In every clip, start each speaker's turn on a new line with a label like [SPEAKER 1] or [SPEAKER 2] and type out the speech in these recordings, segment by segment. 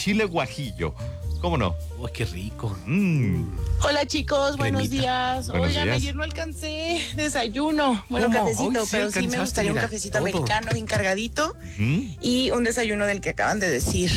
[SPEAKER 1] chile guajillo. ¿Cómo no?
[SPEAKER 2] ¡Oh, qué rico!
[SPEAKER 3] Hola chicos, buenos
[SPEAKER 2] Cremita.
[SPEAKER 3] días.
[SPEAKER 1] Buenos
[SPEAKER 3] Oigan,
[SPEAKER 1] días.
[SPEAKER 3] ayer no alcancé desayuno. Bueno,
[SPEAKER 2] ¿Cómo?
[SPEAKER 3] cafecito,
[SPEAKER 2] Hoy sí
[SPEAKER 3] pero sí me
[SPEAKER 2] alcanzaste,
[SPEAKER 3] gustaría un
[SPEAKER 2] mira,
[SPEAKER 3] cafecito
[SPEAKER 2] todo.
[SPEAKER 3] americano bien cargadito
[SPEAKER 1] Ujú.
[SPEAKER 3] y un desayuno del que acaban de decir.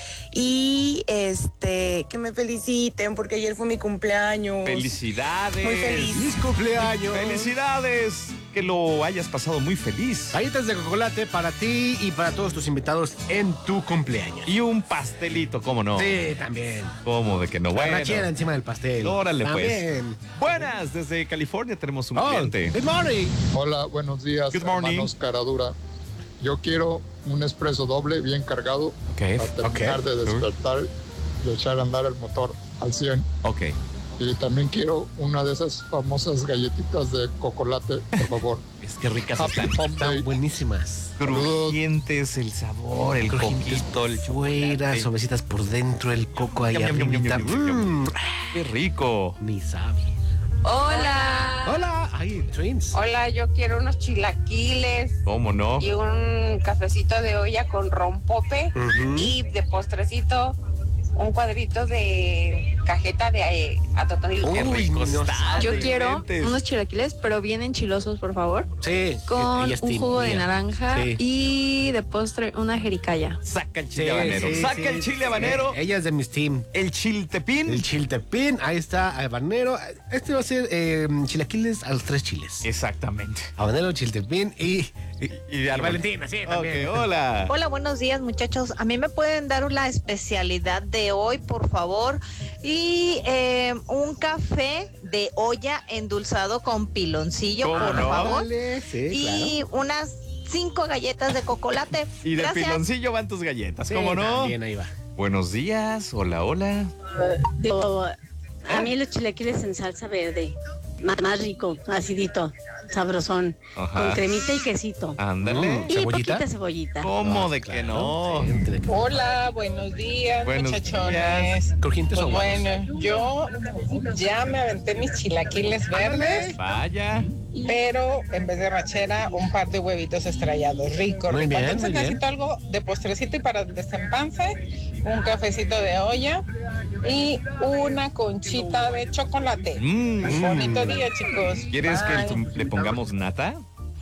[SPEAKER 3] Y que me feliciten porque ayer fue mi cumpleaños.
[SPEAKER 1] ¡Felicidades!
[SPEAKER 3] Muy feliz.
[SPEAKER 2] ¡Feliz cumpleaños!
[SPEAKER 1] ¡Felicidades! Que lo hayas pasado muy feliz.
[SPEAKER 2] Galletas de chocolate para ti y para todos tus invitados en tu cumpleaños.
[SPEAKER 1] Y un pastelito, ¿cómo no?
[SPEAKER 2] Sí, también.
[SPEAKER 1] ¿Cómo de que no? Bueno.
[SPEAKER 2] Arrachera encima del pastel.
[SPEAKER 1] Órale,
[SPEAKER 2] también.
[SPEAKER 1] pues. Buenas, desde California tenemos un
[SPEAKER 2] Oh,
[SPEAKER 1] cliente.
[SPEAKER 2] good morning.
[SPEAKER 4] Hola, buenos días,
[SPEAKER 1] Good morning.
[SPEAKER 4] hermanos Caradura. Yo quiero un espresso doble bien cargado
[SPEAKER 1] Ok,
[SPEAKER 4] para terminar de despertar y echar a andar el motor al 100.
[SPEAKER 1] ok.
[SPEAKER 4] Y también quiero una de esas famosas galletitas de chocolate, por favor.
[SPEAKER 1] Es que ricas
[SPEAKER 4] Happy
[SPEAKER 1] están.
[SPEAKER 4] Home Day.
[SPEAKER 2] Están buenísimas.
[SPEAKER 1] Crujientes, el sabor, el
[SPEAKER 2] Crujientes
[SPEAKER 1] coquito, el
[SPEAKER 2] fuera,
[SPEAKER 1] chocolate.
[SPEAKER 2] suavecitas por dentro, el coco ahí
[SPEAKER 1] Yum, yum, yum,
[SPEAKER 2] arribita.
[SPEAKER 1] yum, yum, yum.
[SPEAKER 2] Mm,
[SPEAKER 1] ¡Qué rico!
[SPEAKER 2] Ni sabe.
[SPEAKER 5] Hola.
[SPEAKER 2] Hola, ay, twins.
[SPEAKER 5] Hola, yo quiero unos chilaquiles
[SPEAKER 1] ¿Cómo no?
[SPEAKER 5] y un cafecito de olla con rompope
[SPEAKER 2] Ujú.
[SPEAKER 5] y de postrecito un cuadrito de cajeta de atotonil.
[SPEAKER 1] ¡Qué
[SPEAKER 2] Uy,
[SPEAKER 1] rico
[SPEAKER 2] no
[SPEAKER 1] está!
[SPEAKER 2] sabe.
[SPEAKER 6] Yo quiero
[SPEAKER 1] Excelentes.
[SPEAKER 6] unos chilaquiles, pero bien enchilosos, por favor.
[SPEAKER 2] Sí.
[SPEAKER 6] Con
[SPEAKER 2] ella es
[SPEAKER 6] un
[SPEAKER 2] team
[SPEAKER 6] jugo de
[SPEAKER 2] mía.
[SPEAKER 6] naranja
[SPEAKER 2] Sí.
[SPEAKER 6] y de postre una jericaya.
[SPEAKER 1] Saca el
[SPEAKER 2] Sí,
[SPEAKER 1] chile habanero.
[SPEAKER 2] sí,
[SPEAKER 1] Saca
[SPEAKER 2] sí.
[SPEAKER 1] el chile habanero.
[SPEAKER 2] Ella es de mis team.
[SPEAKER 1] El chiltepín.
[SPEAKER 2] El chiltepín, ahí está, habanero. Este va a ser chilaquiles a los 3 chiles.
[SPEAKER 1] Exactamente.
[SPEAKER 2] Habanero, chiltepín y
[SPEAKER 1] Y de árbol.
[SPEAKER 2] Valentina, sí, también.
[SPEAKER 1] Ok, hola.
[SPEAKER 7] Hola, buenos días muchachos. A mí me pueden dar la especialidad de hoy, por favor. Y un café de olla endulzado con piloncillo,
[SPEAKER 1] ¿Cómo
[SPEAKER 7] por
[SPEAKER 1] no?
[SPEAKER 7] favor.
[SPEAKER 2] Vale, sí,
[SPEAKER 7] Y unas 5 galletas de chocolate.
[SPEAKER 1] Y de
[SPEAKER 7] Gracias.
[SPEAKER 1] piloncillo van tus galletas,
[SPEAKER 2] claro.
[SPEAKER 1] ¿cómo
[SPEAKER 2] Sí,
[SPEAKER 1] no?
[SPEAKER 2] también ahí va.
[SPEAKER 1] Buenos días, hola, hola.
[SPEAKER 8] A mí los chilaquiles en salsa verde, más rico, acidito, sabrosón,
[SPEAKER 1] Ajá.
[SPEAKER 8] con cremita y quesito.
[SPEAKER 1] Ándale.
[SPEAKER 8] Y
[SPEAKER 2] ¿Cebollita?
[SPEAKER 8] poquita cebollita.
[SPEAKER 1] ¿Cómo de
[SPEAKER 2] Claro,
[SPEAKER 1] que no?
[SPEAKER 2] entre-
[SPEAKER 3] Hola, buenos días,
[SPEAKER 1] Buenos
[SPEAKER 3] muchachones.
[SPEAKER 2] Crujientes
[SPEAKER 3] Pues
[SPEAKER 2] o guapos.
[SPEAKER 3] bueno, yo ya me aventé mis chilaquiles verdes,
[SPEAKER 1] Vaya.
[SPEAKER 3] pero en vez de rachera, un par de huevitos estrellados, rico,
[SPEAKER 2] Muy
[SPEAKER 3] rico.
[SPEAKER 2] bien,
[SPEAKER 3] Entonces
[SPEAKER 2] muy bien.
[SPEAKER 3] necesito algo de postrecito y para el desempance, un cafecito de olla y una conchita de chocolate. Bonito día, chicos.
[SPEAKER 1] ¿Quieres
[SPEAKER 3] Bye.
[SPEAKER 1] que le pongamos nata?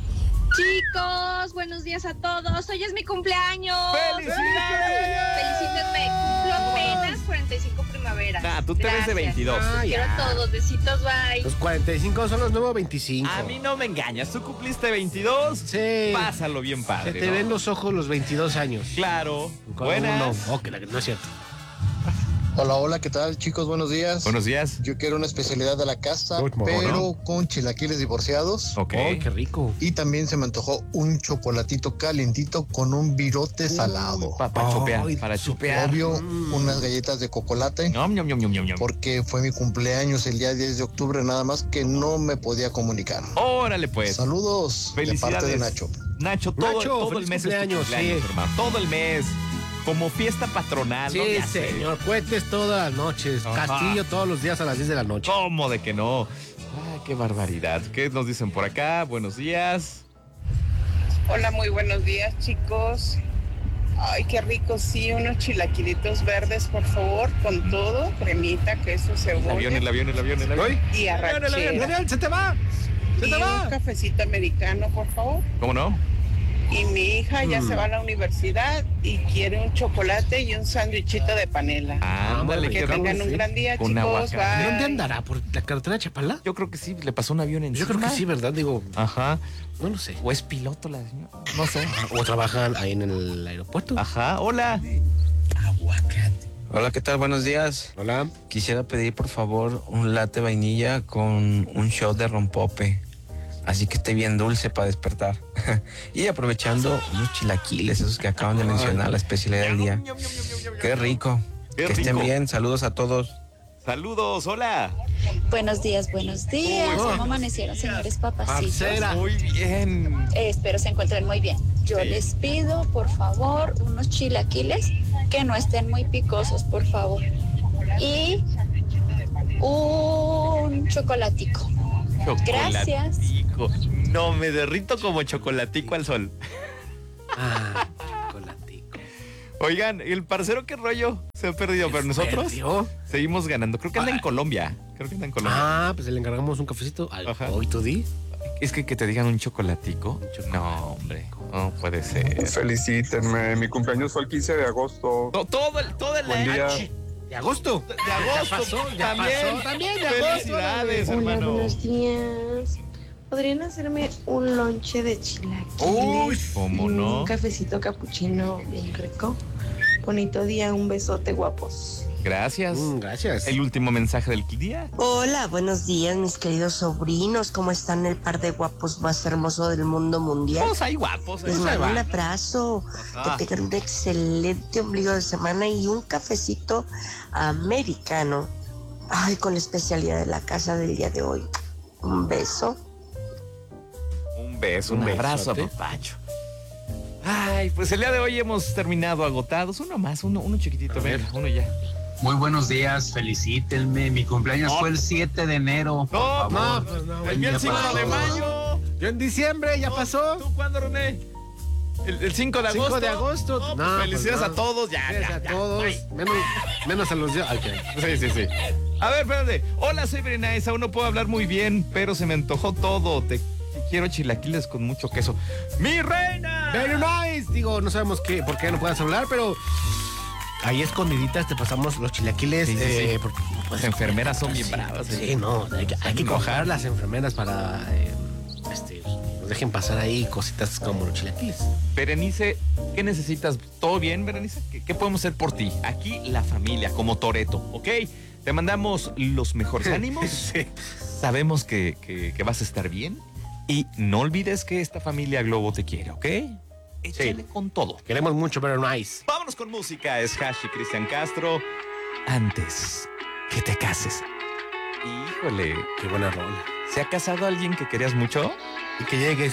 [SPEAKER 9] Chicos, buenos días a todos. Hoy es mi cumpleaños.
[SPEAKER 1] ¡Felicidades!
[SPEAKER 9] Felicítenme. Cumplo apenas 45 primaveras.
[SPEAKER 1] Ah, tú te ves de
[SPEAKER 9] Gracias.
[SPEAKER 1] 22.
[SPEAKER 2] Ah,
[SPEAKER 9] Quiero
[SPEAKER 2] ya.
[SPEAKER 9] a todos. Besitos, bye.
[SPEAKER 2] Los 45 son los nuevos 25.
[SPEAKER 1] A mí no me engañas, tú cumpliste 22.
[SPEAKER 2] Sí.
[SPEAKER 1] Pásalo bien
[SPEAKER 2] Se
[SPEAKER 1] padre.
[SPEAKER 2] te
[SPEAKER 1] ¿no?
[SPEAKER 2] ven los ojos los 22 años.
[SPEAKER 1] Claro.
[SPEAKER 2] Con
[SPEAKER 1] Buenas.
[SPEAKER 2] uno. Oh, que no es cierto.
[SPEAKER 10] Hola, hola, ¿qué tal, chicos? Buenos días.
[SPEAKER 1] Buenos días.
[SPEAKER 10] Yo quiero una especialidad de la casa,
[SPEAKER 2] Good morning.
[SPEAKER 10] pero con chilaquiles divorciados.
[SPEAKER 1] Ok.
[SPEAKER 2] Oh, qué rico.
[SPEAKER 10] Y también se me antojó un chocolatito calientito con un virote salado.
[SPEAKER 1] Para chupear,
[SPEAKER 2] Ay,
[SPEAKER 1] para chupear.
[SPEAKER 10] Obvio, unas galletas de chocolate,
[SPEAKER 1] Ñom, ñom, ñom, ñom, ñom, ñom.
[SPEAKER 10] porque fue mi cumpleaños el día 10 de octubre, nada más que no me podía comunicar.
[SPEAKER 1] Órale pues.
[SPEAKER 10] Saludos de parte
[SPEAKER 1] Felicidades.
[SPEAKER 10] de Nacho.
[SPEAKER 1] Nacho,
[SPEAKER 2] Nacho,
[SPEAKER 1] todo el
[SPEAKER 2] feliz
[SPEAKER 1] mes es tu
[SPEAKER 2] cumpleaños,
[SPEAKER 1] cumpleaños,
[SPEAKER 2] sí.
[SPEAKER 1] hermano. Todo el mes. Como fiesta patronal, ¿no?
[SPEAKER 2] Sí,
[SPEAKER 1] Ya sé.
[SPEAKER 2] señor. Cohetes todas las noches.
[SPEAKER 1] Ajá.
[SPEAKER 2] Castillo todos los días a las 10 de la noche.
[SPEAKER 1] ¿Cómo de que no? Ay, qué barbaridad. ¿Qué nos dicen por acá? Buenos días.
[SPEAKER 3] Hola, muy buenos días, chicos. Ay, qué rico, sí, unos chilaquilitos verdes, por favor, con todo, cremita, queso,
[SPEAKER 1] El
[SPEAKER 3] cebolla
[SPEAKER 1] avión, el avión, el avión, el avión.
[SPEAKER 3] y arrachera.
[SPEAKER 2] ¡Se te va! ¡Se
[SPEAKER 3] Y
[SPEAKER 2] te
[SPEAKER 3] un
[SPEAKER 2] va!
[SPEAKER 3] cafecito americano, por favor.
[SPEAKER 1] ¿Cómo no?
[SPEAKER 3] Y mi hija ya se va a la universidad y quiere un chocolate y un sándwichito de panela.
[SPEAKER 1] Ándale,
[SPEAKER 3] Que
[SPEAKER 1] qué rico.
[SPEAKER 3] tengan un gran día,
[SPEAKER 1] Con
[SPEAKER 3] chicos.
[SPEAKER 1] aguacate.
[SPEAKER 3] Bye.
[SPEAKER 2] ¿Dónde andará? ¿Por la carretera de Chapala?
[SPEAKER 1] Yo creo que sí, le pasó un avión encima.
[SPEAKER 2] Yo creo que sí, ¿verdad? Digo,
[SPEAKER 1] Ajá.
[SPEAKER 2] no sé.
[SPEAKER 1] O es piloto la señora. No sé.
[SPEAKER 2] O trabajan ahí en el aeropuerto.
[SPEAKER 1] Ajá. Hola.
[SPEAKER 11] Hola, ¿qué tal? Buenos días.
[SPEAKER 2] Hola.
[SPEAKER 11] Quisiera pedir, por favor, un latte vainilla con un shot de rompope. Así que esté bien dulce para despertar. Y aprovechando unos chilaquiles, esos que acaban de mencionar, la especialidad del día. Qué rico.
[SPEAKER 1] Qué
[SPEAKER 11] Que estén
[SPEAKER 1] rico.
[SPEAKER 11] bien. Saludos a todos.
[SPEAKER 1] Saludos, hola.
[SPEAKER 12] Buenos días, buenos días.
[SPEAKER 1] Uy,
[SPEAKER 12] ¿Cómo amanecieron, señores papacitos?
[SPEAKER 2] Parcera.
[SPEAKER 1] Muy bien.
[SPEAKER 12] Espero se encuentren muy bien. Yo
[SPEAKER 1] Sí.
[SPEAKER 12] les pido, por favor, unos chilaquiles que no estén muy picosos, por favor. Y un chocolatico. Gracias.
[SPEAKER 1] Chocolatico. No, me derrito como chocolatico al sol.
[SPEAKER 2] Ah, chocolatico.
[SPEAKER 1] Oigan, ¿y el parcero qué rollo? Se ha perdido, pero nosotros seguimos ganando. Creo que anda en Colombia.
[SPEAKER 2] Ah, pues le encargamos un cafecito. Hoy tú di.
[SPEAKER 1] Es que te digan un chocolatico. No, hombre, no puede ser.
[SPEAKER 13] Felicítenme, mi cumpleaños fue el 15 de agosto.
[SPEAKER 1] Todo el
[SPEAKER 13] Buen día.
[SPEAKER 2] De agosto.
[SPEAKER 1] De agosto.
[SPEAKER 2] Ya pasó también de agosto.
[SPEAKER 1] Felicidades,
[SPEAKER 14] Hola,
[SPEAKER 1] hermano.
[SPEAKER 14] buenos días. ¿Podrían hacerme un lonche de chilaquiles?
[SPEAKER 1] Uy, ¿cómo no?
[SPEAKER 14] Un cafecito capuchino bien rico. Bonito día, un besote, guapos.
[SPEAKER 1] Gracias.
[SPEAKER 2] Gracias.
[SPEAKER 1] El último mensaje del día.
[SPEAKER 15] Hola, buenos días, mis queridos sobrinos. ¿Cómo están el par de guapos más hermoso del mundo mundial?
[SPEAKER 1] Pues hay guapos.
[SPEAKER 15] Les mando un abrazo. Que tengan un excelente ombligo de semana y un cafecito americano. Ay, con la especialidad de la casa del día de hoy. Un beso.
[SPEAKER 1] Un abrazo, papacho. Ay, pues el día de hoy hemos terminado agotados. Uno más, uno chiquitito, venga, uno ya.
[SPEAKER 16] Muy buenos días, felicítenme. Mi cumpleaños fue el 7 de enero.
[SPEAKER 2] No.
[SPEAKER 1] El mío el 5 de mayo.
[SPEAKER 2] Yo en diciembre, ya pasó.
[SPEAKER 1] ¿Tú cuándo, René? El 5 de agosto.
[SPEAKER 2] 5 de agosto.
[SPEAKER 1] No, pues felicidades a todos.
[SPEAKER 2] Felicidades a todos. Menos a los de... Okay.
[SPEAKER 1] Sí. A ver, espérate. Hola, soy Berenice. Aún no puedo hablar muy bien, pero se me antojó todo. Te quiero chilaquiles con mucho queso. ¡Mi reina!
[SPEAKER 2] Very nice. Digo, no sabemos por qué no puedas hablar, pero ahí escondiditas te pasamos los chilaquiles.
[SPEAKER 1] Sí.
[SPEAKER 2] Porque
[SPEAKER 1] las enfermeras son bien bravas.
[SPEAKER 2] Sí, no. Hay que cojar las enfermeras para nos dejen pasar ahí cositas como los chilaquiles.
[SPEAKER 1] Berenice, ¿qué necesitas? ¿Todo bien, Berenice? ¿Qué podemos hacer por ti? Aquí la familia, como Toreto, ¿ok? Te mandamos los mejores ánimos.
[SPEAKER 2] Sí.
[SPEAKER 1] Sabemos que vas a estar bien. Y no olvides que esta familia Globo te quiere, ¿ok? Échale con todo.
[SPEAKER 2] Queremos mucho, pero nice.
[SPEAKER 1] Vámonos con música. Es Hash y Cristian Castro. Antes que te cases. Híjole.
[SPEAKER 2] Qué buena rola.
[SPEAKER 1] ¿Se ha casado alguien que querías mucho?
[SPEAKER 2] Y que llegues